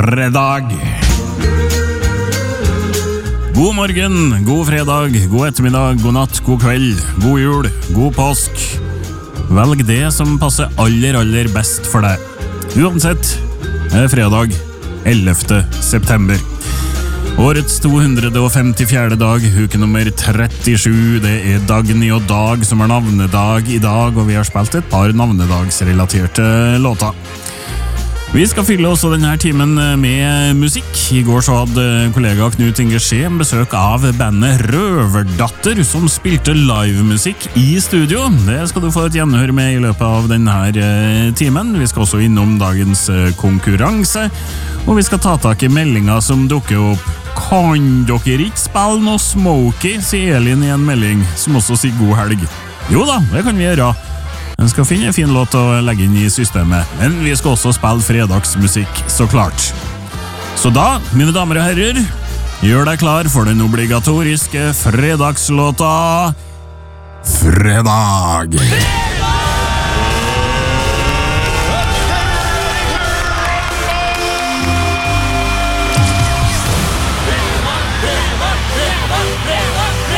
fredag. God morgen, god fredag, god ettermiddag, god natt, god kveld, god jul, god påsk. Velg det som passer aller best for deg. Uansett, det fredag 11. september. Årets 254. dag, uke nummer 37. Det Dagny og Dag som navnedag i dag, og vi har spilt et par navnedagsrelaterte låter. Vi skal fylle også denne timen med musikk. I går så hadde kollega Knut Inge Skjem besøk av bandet Røverdatter, som spilte livemusikk i studio. Det skal du få et gjenhør med i løpet av denne timen. Vi skal også innom dagens konkurranse, og vi skal ta tak i meldinga som dukker opp. Kan dere ikke spille noe Smokey, sier Elin i en melding, som også sier god helg. Jo da, det kan vi gjøre. Vi skal finne en fin låt å legge inn i systemet, men vi skal også spille fredagsmusikk, så klart. Så da, mine damer og herrer, gjør deg klar for den obligatoriske fredagslåta Fredag!